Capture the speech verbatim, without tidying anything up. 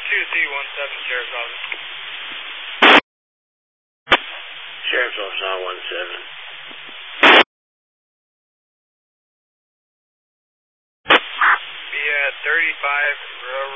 two Z one seven, Sheriff's Office. Sheriff's Office nine one seven. Be at thirty-five Railroad.